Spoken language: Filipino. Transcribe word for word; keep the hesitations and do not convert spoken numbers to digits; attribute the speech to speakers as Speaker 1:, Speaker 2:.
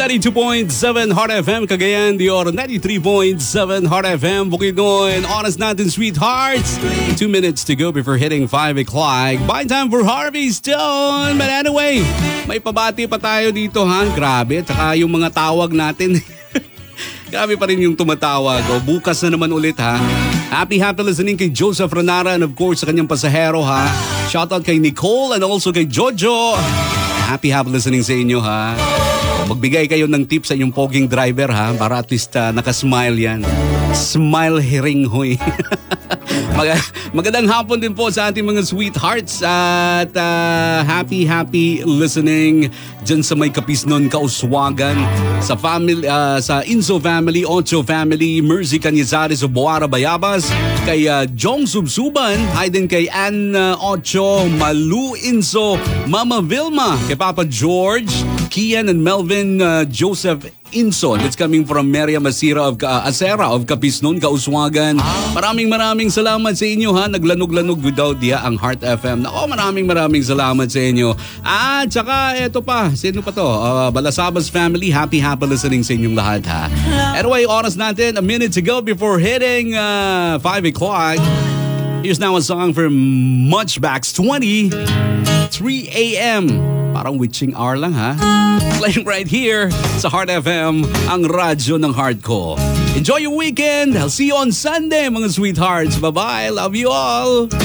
Speaker 1: ninety-two point seven Heart F M, Cagayan de Oro, ninety-three point seven Heart F M, Bukidnon. Oras natin, sweethearts. Two minutes to go before hitting five o'clock. Bye time for Harvey Stone. But anyway, may pabati pa tayo dito, ha? Grabe. Tsaka yung mga tawag natin. Grabe pa rin yung tumatawag. O, bukas na naman ulit, ha? Happy, happy listening kay Joseph Renara and of course sa kanyang pasahero, ha? Shoutout kay Nicole and also kay Jojo. Happy, happy listening sa inyo, ha? Magbigay kayo ng tips sa inyong poging driver, ha? Para at least uh, nakasmile yan. Smile hiring, hoy. Mag- magandang hapon din po sa ating mga sweethearts at uh, happy, happy listening dyan sa may Kapisnon, Kauswagan, sa family, uh, sa Inso family, Ocho family, Mercy Canyazares of Boara Bayabas, kay uh, Jong Subsuban, hi din kay Ann uh, Ocho, Malu Inso, Mama Vilma, kay Papa George, Kian and Melvin uh, Joseph Inson. It's coming from Maria Masira of uh, Acera of Kapisnon, Kauswagan. Maraming maraming salamat sa inyo, ha. Naglanog-lanog without dia ang Heart F M. Nako, maraming maraming salamat sa inyo. At saka eto pa, sino pa to? Uh, Balasabas family, happy happy listening sa inyong lahat, ha. Anyway, oras natin, a minute to go before hitting uh, five o'clock. Here's now a song from Muchbacks twenty, three a.m. Parang witching hour lang, ha? Playing right here sa Heart F M, ang radyo ng heart ko. Enjoy your weekend. I'll see you on Sunday, mga sweethearts. Bye-bye. Love you all.